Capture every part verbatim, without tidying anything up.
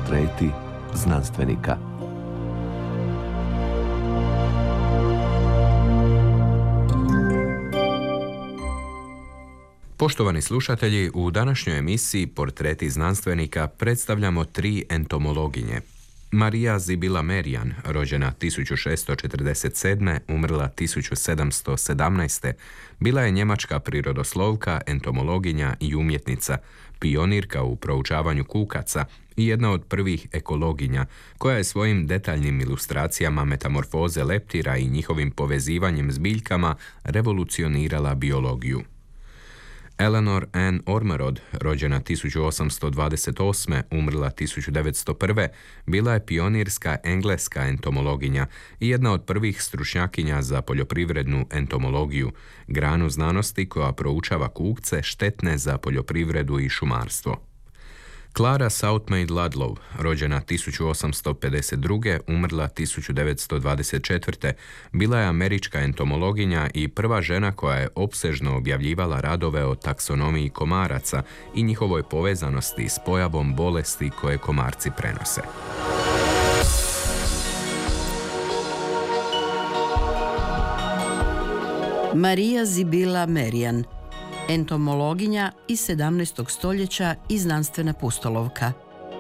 Portreti znanstvenika. Poštovani slušatelji, u današnjoj emisiji Portreti znanstvenika predstavljamo tri entomologinje. Marija Zibila Merian, rođena tisuću šessto četrdeset sedme. umrla tisuću sedamsto sedamnaeste. bila je njemačka prirodoslovka, entomologinja i umjetnica, pionirka u proučavanju kukaca i jedna od prvih ekologinja, koja je svojim detaljnim ilustracijama metamorfoze leptira i njihovim povezivanjem s biljkama revolucionirala biologiju. Eleanor Ann Ormerod, rođena tisuću osamsto dvadeset osme. umrla tisuću devetsto prve. bila je pionirska engleska entomologinja i jedna od prvih stručnjakinja za poljoprivrednu entomologiju, granu znanosti koja proučava kukce štetne za poljoprivredu i šumarstvo. Clara Southmaid Ludlow, rođena tisuću osamsto pedeset druge. umrla tisuću devetsto dvadeset četvrte. bila je američka entomologinja i prva žena koja je opsežno objavljivala radove o taksonomiji komaraca i njihovoj povezanosti s pojavom bolesti koje komarci prenose. Marija Zibila Merian, entomologinja iz sedamnaestog stoljeća i znanstvena pustolovka.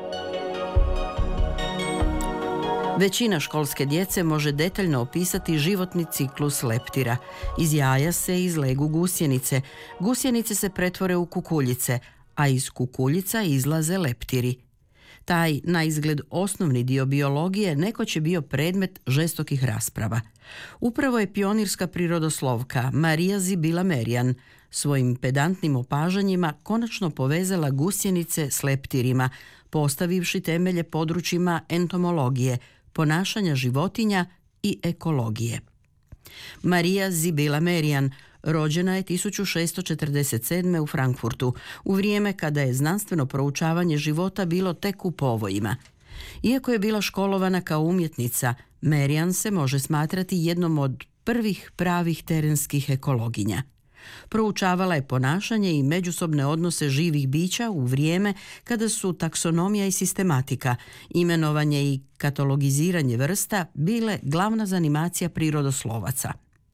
Većina školske djece može detaljno opisati životni ciklus leptira. Iz jaja se izlegu gusjenice. Gusjenice se pretvore u kukuljice, a iz kukuljica izlaze leptiri. Taj, na izgled osnovni dio biologije, nekoć je bio predmet žestokih rasprava. Upravo je pionirska prirodoslovka Marija Zibila Merian svojim pedantnim opažanjima konačno povezala gusjenice s leptirima, postavivši temelje područjima entomologije, ponašanja životinja i ekologije. Marija Zibila Merian rođena je tisuću šessto četrdeset sedme. u Frankfurtu, u vrijeme kada je znanstveno proučavanje života bilo tek u povojima. Iako je bila školovana kao umjetnica, Merian se može smatrati jednom od prvih pravih terenskih ekologinja. Proučavala je ponašanje i međusobne odnose živih bića u vrijeme kada su taksonomija i sistematika, imenovanje i katalogiziranje vrsta bile glavna zanimacija prirodoslovaca.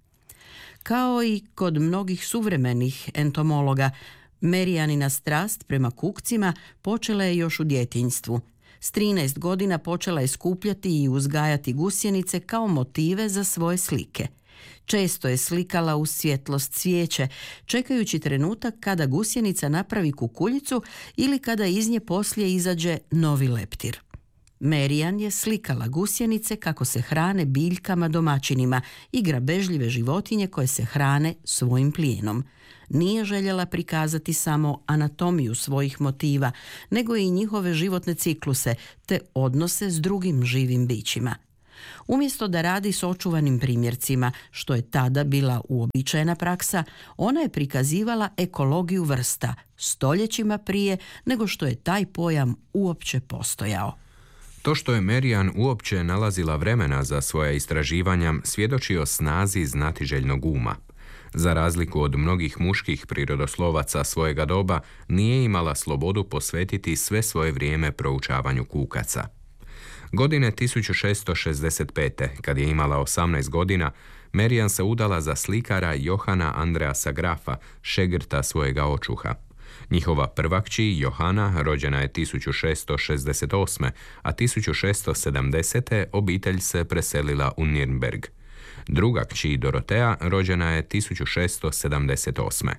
Kao i kod mnogih suvremenih entomologa, Merianina strast prema kukcima počela je još u djetinjstvu. S trinaest godina počela je skupljati i uzgajati gusjenice kao motive za svoje slike. Često je slikala uz svjetlost svijeće, čekajući trenutak kada gusjenica napravi kukuljicu ili kada iz nje poslije izađe novi leptir. Merian je slikala gusjenice kako se hrane biljkama domaćinima i grabežljive životinje koje se hrane svojim plijenom. Nije željela prikazati samo anatomiju svojih motiva, nego i njihove životne cikluse te odnose s drugim živim bićima. Umjesto da radi s očuvanim primjercima, što je tada bila uobičajena praksa, ona je prikazivala ekologiju vrsta stoljećima prije nego što je taj pojam uopće postojao. To što je Merian uopće nalazila vremena za svoja istraživanja svjedoči o snazi znatiželjnog uma. Za razliku od mnogih muških prirodoslovaca svojega doba, nije imala slobodu posvetiti sve svoje vrijeme proučavanju kukaca. Godine tisuću šessto šezdeset pete. kad je imala osamnaest godina, Merian se udala za slikara Johana Andreasa Grafa, šegrta svojega očuha. Njihova prva kći, Johana, rođena je tisuću šessto šezdeset osme. a tisuću šessto sedamdesete. obitelj se preselila u Nürnberg. Druga kći, Dorotea, rođena je tisuću šessto sedamdeset osme.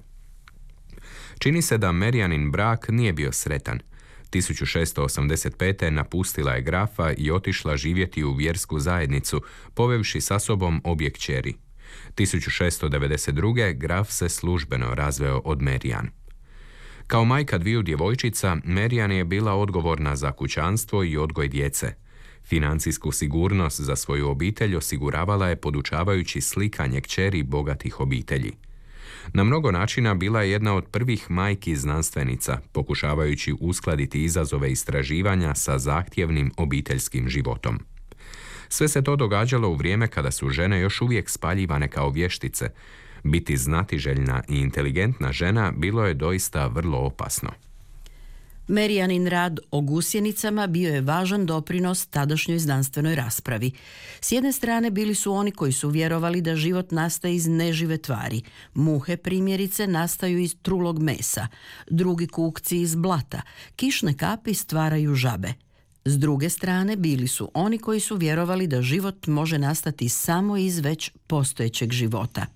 Čini se da Merianin brak nije bio sretan. tisuću šessto osamdeset pete. napustila je Grafa i otišla živjeti u vjersku zajednicu, povevši sa sobom obje kćeri. tisuću šessto devedeset druge. Graf se službeno razveo od Merian. Kao majka dviju djevojčica, Merian je bila odgovorna za kućanstvo i odgoj djece. Financijsku sigurnost za svoju obitelj osiguravala je podučavajući slikanje kćeri bogatih obitelji. Na mnogo načina bila je jedna od prvih majki znanstvenica, pokušavajući uskladiti izazove istraživanja sa zahtjevnim obiteljskim životom. Sve se to događalo u vrijeme kada su žene još uvijek spaljivane kao vještice. Biti znatiželjna i inteligentna žena bilo je doista vrlo opasno. Merianin rad o gusjenicama bio je važan doprinos tadašnjoj znanstvenoj raspravi. S jedne strane bili su oni koji su vjerovali da život nastaje iz nežive tvari. Muhe, primjerice, nastaju iz trulog mesa, drugi kukci iz blata, kišne kapi stvaraju žabe. S druge strane bili su oni koji su vjerovali da život može nastati samo iz već postojećeg života.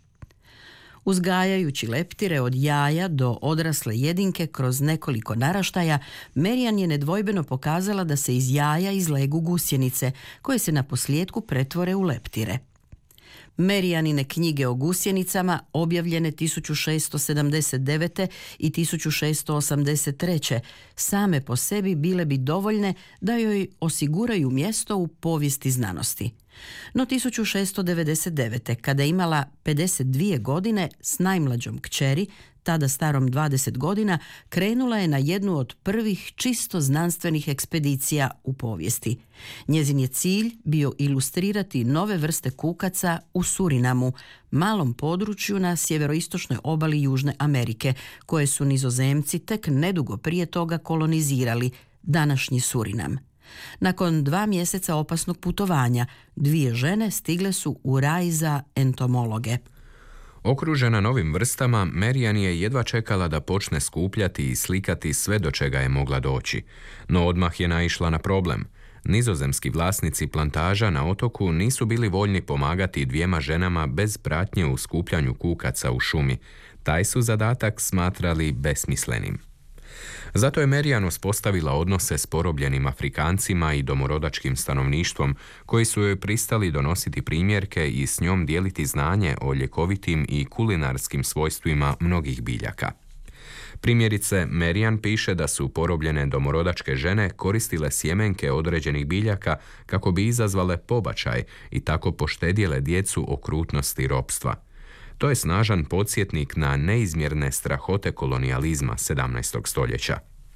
Uzgajajući leptire od jaja do odrasle jedinke kroz nekoliko naraštaja, Merian je nedvojbeno pokazala da se iz jaja izlegu gusjenice, koje se na posljetku pretvore u leptire. Merianine knjige o gusjenicama, objavljene tisuću šessto sedamdeset devete. i tisuću šessto osamdeset treće. same po sebi bile bi dovoljne da joj osiguraju mjesto u povijesti znanosti. No tisuću šessto devedeset devete. kada je imala pedeset dvije godine s najmlađom kćeri, tada starom dvadeset godina, krenula je na jednu od prvih čisto znanstvenih ekspedicija u povijesti. Njezin je cilj bio ilustrirati nove vrste kukaca u Surinamu, malom području na sjeveroistočnoj obali Južne Amerike, koje su Nizozemci tek nedugo prije toga kolonizirali, današnji Surinam. Nakon dva mjeseca opasnog putovanja, dvije žene stigle su u raj za entomologe. Okružena novim vrstama, Merian je jedva čekala da počne skupljati i slikati sve do čega je mogla doći. No odmah je naišla na problem. Nizozemski vlasnici plantaža na otoku nisu bili voljni pomagati dvijema ženama bez pratnje u skupljanju kukaca u šumi. Taj su zadatak smatrali besmislenim. Zato je Merian uspostavila odnose s porobljenim Afrikancima i domorodačkim stanovništvom, koji su joj pristali donositi primjerke i s njom dijeliti znanje o ljekovitim i kulinarskim svojstvima mnogih biljaka. Primjerice, Merian piše da su porobljene domorodačke žene koristile sjemenke određenih biljaka kako bi izazvale pobačaj i tako poštedjele djecu okrutnosti ropstva. To je snažan podsjetnik na neizmjerne strahote kolonijalizma sedamnaestog stoljeća.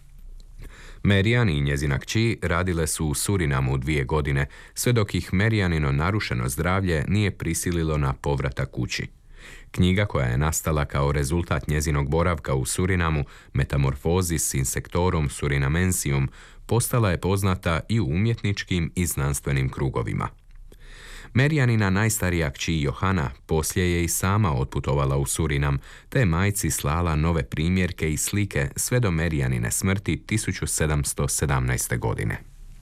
Merian i njezina kći radile su u Surinamu dvije godine, sve dok ih Merianino narušeno zdravlje nije prisililo na povratak kući. Knjiga koja je nastala kao rezultat njezinog boravka u Surinamu, Metamorphosis insectorum surinamensium, postala je poznata i u umjetničkim i znanstvenim krugovima. Merianina najstarija kći Johana poslije je i sama otputovala u Surinam, te je majci slala nove primjerke i slike sve do Merianine smrti tisuću sedamsto sedamnaeste. godine.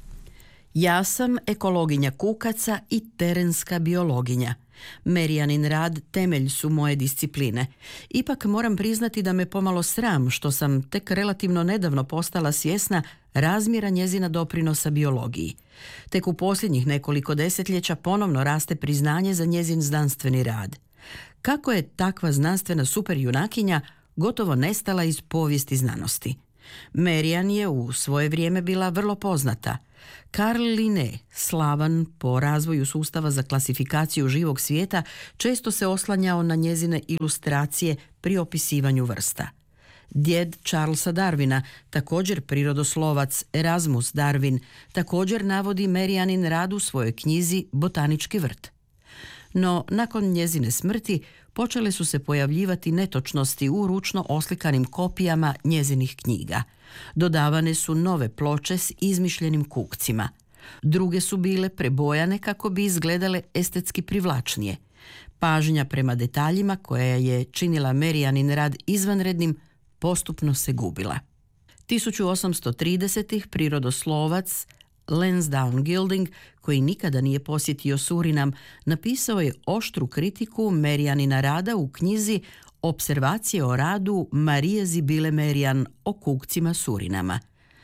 Ja sam ekologinja kukaca i terenska biologinja. Merianin rad temelj su moje discipline. Ipak moram priznati da me pomalo sram što sam tek relativno nedavno postala svjesna razmjera njezina doprinosa biologiji. Tek u posljednjih nekoliko desetljeća ponovno raste priznanje za njezin znanstveni rad. Kako je takva znanstvena superjunakinja gotovo nestala iz povijesti znanosti? Merian je u svoje vrijeme bila vrlo poznata. Carl Linné, slavan po razvoju sustava za klasifikaciju živog svijeta, često se oslanjao na njezine ilustracije pri opisivanju vrsta. Djed Charlesa Darwina, također prirodoslovac Erasmus Darwin, također navodi Merianin rad u svojoj knjizi Botanički vrt. No, nakon njezine smrti počele su se pojavljivati netočnosti u ručno oslikanim kopijama njezinih knjiga. Dodavane su nove ploče s izmišljenim kukcima. Druge su bile prebojane kako bi izgledale estetski privlačnije. Pažnja prema detaljima koja je činila Merianin rad izvanrednim postupno se gubila. tisuću osamsto tridesetih. prirodoslovac Lansdowne Gilding, koji nikada nije posjetio Surinam, napisao je oštru kritiku Merianina rada u knjizi Observacije o radu Marije Zibile Merian o kukcima Surinama.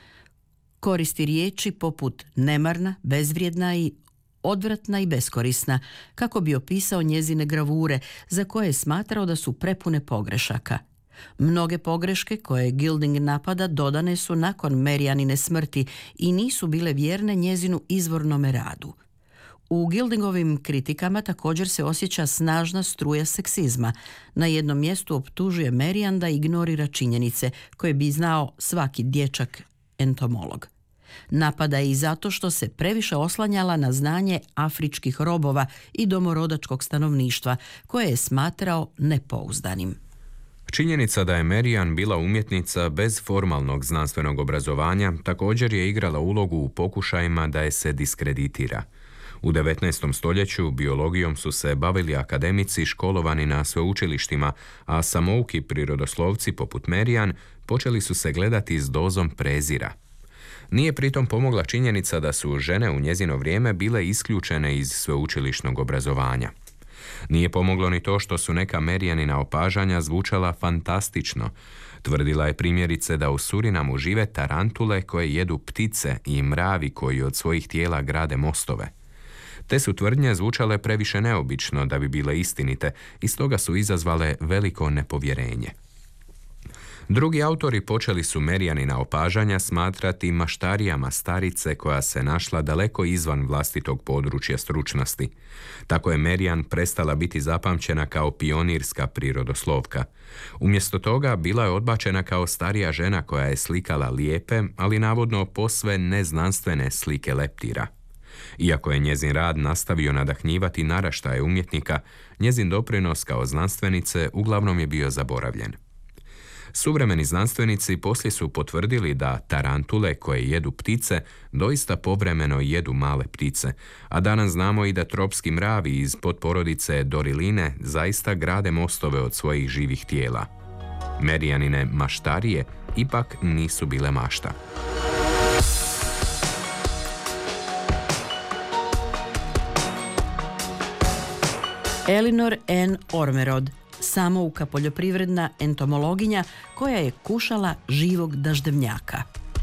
Koristi riječi poput nemarna, bezvrijedna i odvratna i beskorisna, kako bi opisao njezine gravure, za koje je smatrao da su prepune pogrešaka. Mnoge pogreške koje Gilding napada dodane su nakon Merianine smrti i nisu bile vjerne njezinu izvornome radu. U Gildingovim kritikama također se osjeća snažna struja seksizma. Na jednom mjestu optužuje Merian da ignorira činjenice koje bi znao svaki dječak entomolog. Napada je i zato što se previše oslanjala na znanje afričkih robova i domorodačkog stanovništva, koje je smatrao nepouzdanim. Činjenica da je Marian bila umjetnica bez formalnog znanstvenog obrazovanja također je igrala ulogu u pokušajima da je se diskreditira. U devetnaestom stoljeću biologijom su se bavili akademici školovani na sveučilištima, a samouki prirodoslovci poput Marian počeli su se gledati s dozom prezira. Nije pritom pomogla činjenica da su žene u njezino vrijeme bile isključene iz sveučilišnog obrazovanja. Nije pomoglo ni to što su neka Marianina opažanja zvučala fantastično. Tvrdila je primjerice da u Surinamu žive tarantule koje jedu ptice i mravi koji od svojih tijela grade mostove. Te su tvrdnje zvučale previše neobično da bi bile istinite i stoga su izazvale veliko nepovjerenje. Drugi autori počeli su Marianina opažanja smatrati maštarijama starice koja se našla daleko izvan vlastitog područja stručnosti. Tako je Marian prestala biti zapamćena kao pionirska prirodoslovka. Umjesto toga bila je odbačena kao starija žena koja je slikala lijepe, ali navodno posve neznanstvene slike leptira. Iako je njezin rad nastavio nadahnjivati naraštaje umjetnika, njezin doprinos kao znanstvenice uglavnom je bio zaboravljen. Suvremeni znanstvenici poslije su potvrdili da tarantule koje jedu ptice doista povremeno jedu male ptice, a danas znamo i da tropski mravi iz podporodice Doriline zaista grade mostove od svojih živih tijela. Marianine maštarije ipak nisu bile mašta. Elinor Ann Ormerod, samouka poljoprivredna entomologinja koja je kušala živog daždevnjaka.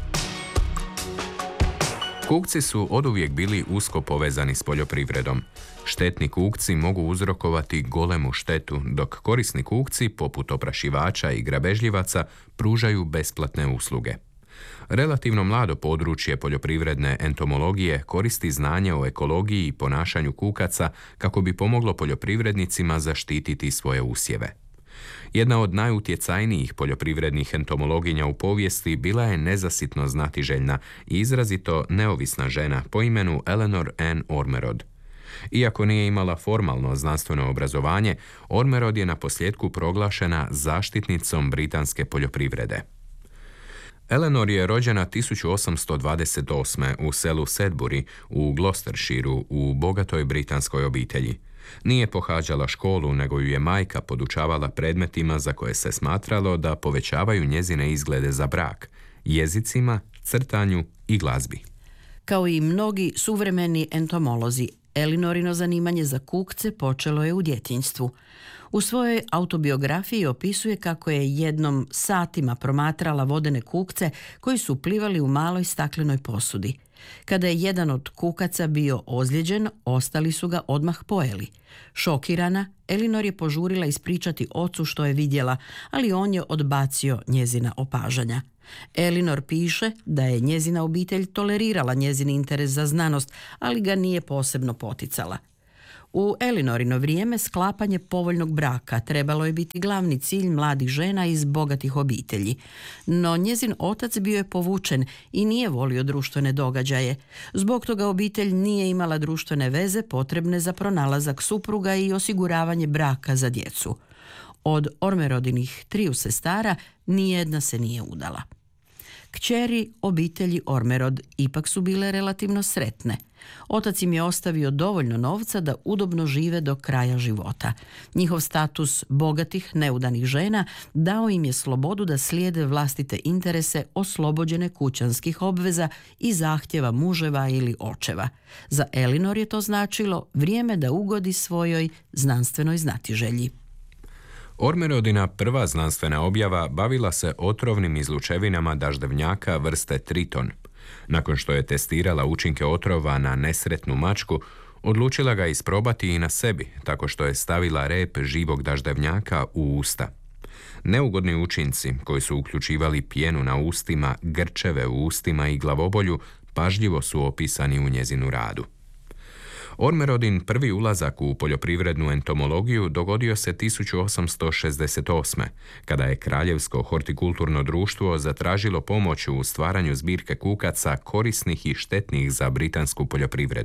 Kukci su oduvijek bili usko povezani s poljoprivredom. Štetni kukci mogu uzrokovati golemu štetu, dok korisni kukci, poput oprašivača i grabežljivaca, pružaju besplatne usluge. Relativno mlado područje poljoprivredne entomologije koristi znanje o ekologiji i ponašanju kukaca kako bi pomoglo poljoprivrednicima zaštititi svoje usjeve. Jedna od najutjecajnijih poljoprivrednih entomologinja u povijesti bila je nezasitno znatiželjna i izrazito neovisna žena po imenu Eleanor Ann Ormerod. Iako nije imala formalno znanstveno obrazovanje, Ormerod je na posljedku proglašena zaštitnicom britanske poljoprivrede. Eleanor je rođena tisuću osamsto dvadeset osme u selu Sedbury u Gloucestershireu u bogatoj britanskoj obitelji. Nije pohađala školu, nego ju je majka podučavala predmetima za koje se smatralo da povećavaju njezine izglede za brak, jezicima, crtanju i glazbi. Kao i mnogi suvremeni entomolozi, Elinorino zanimanje za kukce počelo je u djetinjstvu. U svojoj autobiografiji opisuje kako je jednom satima promatrala vodene kukce koji su plivali u maloj staklenoj posudi. Kada je jedan od kukaca bio ozlijeđen, ostali su ga odmah pojeli. Šokirana, Elinor je požurila ispričati ocu što je vidjela, ali on je odbacio njezina opažanja. Elinor piše da je njezina obitelj tolerirala njezin interes za znanost, ali ga nije posebno poticala. U Elinorino vrijeme sklapanje povoljnog braka trebalo je biti glavni cilj mladih žena iz bogatih obitelji. No njezin otac bio je povučen i nije volio društvene događaje. Zbog toga obitelj nije imala društvene veze potrebne za pronalazak supruga i osiguravanje braka za djecu. Od Ormerodinih triju sestara nijedna se nije udala. Kćeri obitelji Ormerod ipak su bile relativno sretne. Otac im je ostavio dovoljno novca da udobno žive do kraja života. Njihov status bogatih, neudanih žena dao im je slobodu da slijede vlastite interese oslobođene kućanskih obveza i zahtjeva muževa ili očeva. Za Elinor je to značilo vrijeme da ugodi svojoj znanstvenoj znatiželji. Ormerodina prva znanstvena objava bavila se otrovnim izlučevinama daždevnjaka vrste triton. Nakon što je testirala učinke otrova na nesretnu mačku, odlučila ga isprobati i na sebi, tako što je stavila rep živog daždevnjaka u usta. Neugodni učinci, koji su uključivali pjenu na ustima, grčeve u ustima i glavobolju, pažljivo su opisani u njezinu radu. Ormerodin prvi ulazak u poljoprivrednu entomologiju dogodio se tisuću osamsto šezdeset osme. kada je Kraljevsko hortikulturno društvo zatražilo pomoć u stvaranju zbirke kukaca korisnih i štetnih za britansku poljoprivredu.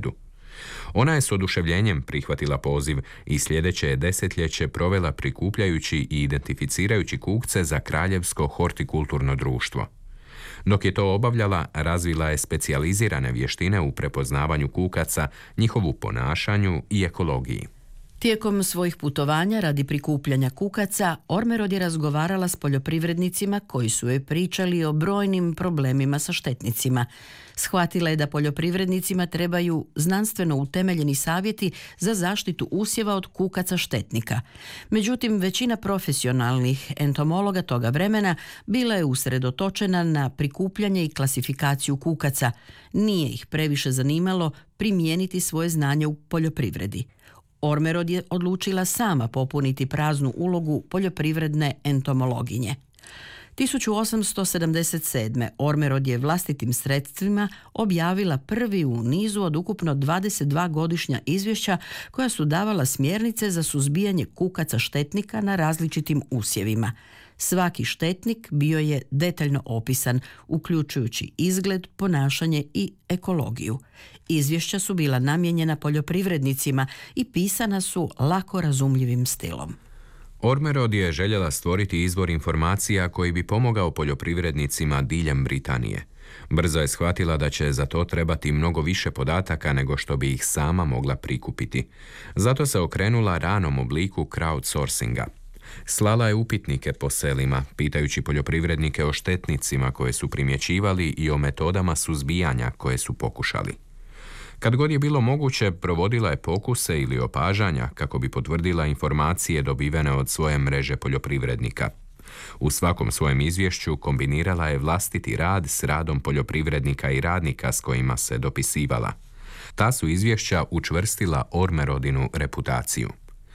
Ona je s oduševljenjem prihvatila poziv i sljedeće je desetljeće provela prikupljajući i identificirajući kukce za Kraljevsko hortikulturno društvo. Dok je to obavljala, razvila je specijalizirane vještine u prepoznavanju kukaca, njihovu ponašanju i ekologiji. Tijekom svojih putovanja radi prikupljanja kukaca, Ormerod je razgovarala s poljoprivrednicima koji su joj pričali o brojnim problemima sa štetnicima. Shvatila je da poljoprivrednicima trebaju znanstveno utemeljeni savjeti za zaštitu usjeva od kukaca štetnika. Međutim, većina profesionalnih entomologa toga vremena bila je usredotočena na prikupljanje i klasifikaciju kukaca. Nije ih previše zanimalo primijeniti svoje znanje u poljoprivredi. Ormerod je odlučila sama popuniti praznu ulogu poljoprivredne entomologinje. tisuću osamsto sedamdeset sedme. Ormerod je vlastitim sredstvima objavila prvi u nizu od ukupno dvadeset dva godišnja izvješća koja su davala smjernice za suzbijanje kukaca štetnika na različitim usjevima. Svaki štetnik bio je detaljno opisan, uključujući izgled, ponašanje i ekologiju. Izvješća su bila namijenjena poljoprivrednicima i pisana su lako razumljivim stilom. Ormerod je željela stvoriti izvor informacija koji bi pomogao poljoprivrednicima diljem Britanije. Brzo je shvatila da će za to trebati mnogo više podataka nego što bi ih sama mogla prikupiti. Zato se okrenula ranom obliku crowdsourcinga. Slala je upitnike po selima, pitajući poljoprivrednike o štetnicima koje su primjećivali i o metodama suzbijanja koje su pokušali. Kad god je bilo moguće, provodila je pokuse ili opažanja kako bi potvrdila informacije dobivene od svoje mreže poljoprivrednika. U svakom svojem izvješću kombinirala je vlastiti rad s radom poljoprivrednika i radnika s kojima se dopisivala. Ta su izvješća učvrstila Ormerodinu reputaciju.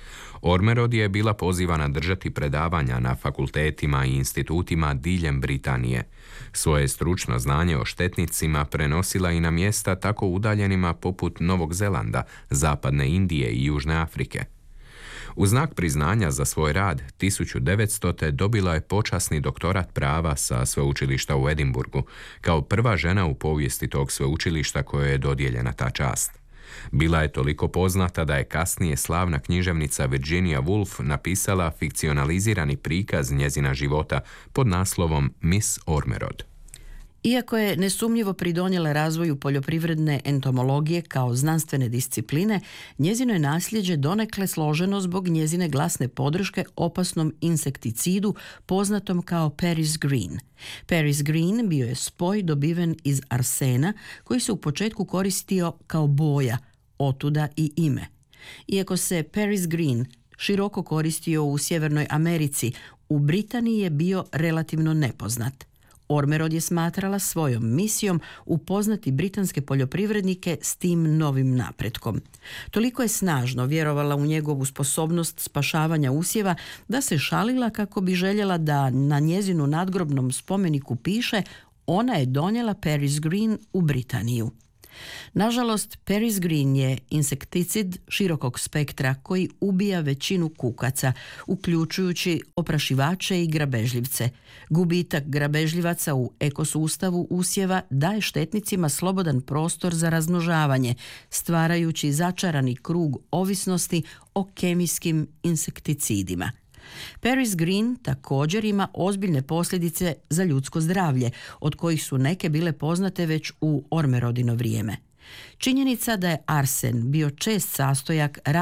Ormerod je bila pozivana držati predavanja na fakultetima i institutima diljem Britanije. Svoje stručno znanje o štetnicima prenosila i na mjesta tako udaljenima poput Novog Zelanda, Zapadne Indije i Južne Afrike. U znak priznanja za svoj rad tisuću devetstote. dobila je počasni doktorat prava sa sveučilišta u Edinburgu, kao prva žena u povijesti tog sveučilišta kojoj je dodijeljena ta čast. Bila je toliko poznata da je kasnije slavna književnica Virginia Woolf napisala fikcionalizirani prikaz njezina života pod naslovom Miss Ormerod. Iako je nesumnjivo pridonijela razvoju poljoprivredne entomologije kao znanstvene discipline, njezino je nasljeđe donekle složeno zbog njezine glasne podrške opasnom insekticidu poznatom kao Paris Green. Paris Green bio je spoj dobiven iz arsena koji se u početku koristio kao boja, otuda i ime. Iako se Paris Green široko koristio u Sjevernoj Americi, u Britaniji je bio relativno nepoznat. Ormerod je smatrala svojom misijom upoznati britanske poljoprivrednike s tim novim napretkom. Toliko je snažno vjerovala u njegovu sposobnost spašavanja usjeva da se šalila kako bi željela da na njezinu nadgrobnom spomeniku piše "Ona je donijela Paris Green u Britaniju". Nažalost, Paris Green je insekticid širokog spektra koji ubija većinu kukaca, uključujući oprašivače i grabežljivce. Gubitak grabežljivaca u ekosustavu usjeva daje štetnicima slobodan prostor za razmnožavanje, stvarajući začarani krug ovisnosti o kemijskim insekticidima. Paris Green također ima ozbiljne posljedice za ljudsko zdravlje, od kojih su neke bile poznate već u Ormerodino vrijeme. Činjenica da je arsen bio čest sastojak